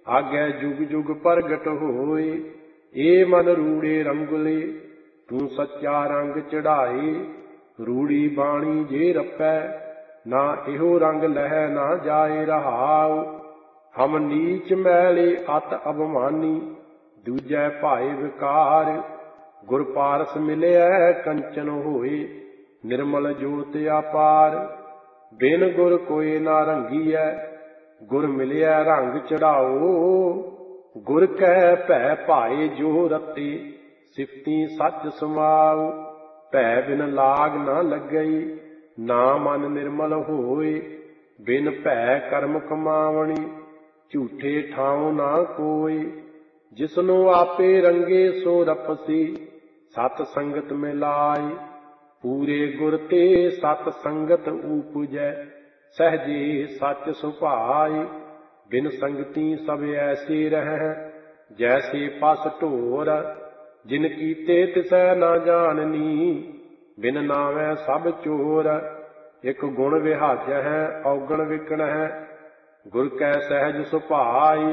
आगे जुग जुग प्रगट होए। ए मन रूड़े रंगुले, तू सच्चा रंग चढ़ाए। रूड़ी बाणी जे रपै, ना इहो रंग लह ना जाए रहाओ। हम नीच मैले अत अभिमानी, दूजै भाए विकार। गुर पारस मिलिया कंचन होए, निर्मल जोत अपार। बिन गुर कोई ना रंगीਐ, गुर मिलिया रंग चढ़ाओ। गुर कै भै भाए जो रते, सिफती सच समाओ। भै बिन लाग न लगई, ना मन निर्मल होए। बिन भै कर्म कमावणी, झूठे ठाऊं ना कोय। जिसनु आपे रंगे सो रपसी, सत संगत मिलाय। पूरे गुर ते सत संगत ऊपुजै, सहजे सच सुभाय। बिन संगति सब ऐसे रहै, जैसे पस ढोर। जिन कीते तिसै ना जाननी, बिन नावै सब चोर। एक गुण विहाजै है, औगण विकण है, गुर कै सहज सुभाय।